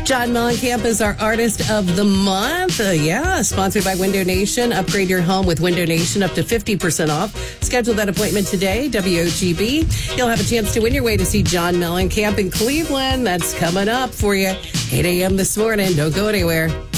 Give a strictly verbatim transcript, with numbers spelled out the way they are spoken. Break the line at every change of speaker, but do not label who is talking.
John Mellencamp is our Artist of the Month. Uh, yeah, sponsored by Window Nation. Upgrade your home with Window Nation up to fifty percent off. Schedule that appointment today, W O G B. You'll have a chance to win your way to see John Mellencamp in Cleveland. That's coming up for you, eight a.m. this morning. Don't go anywhere.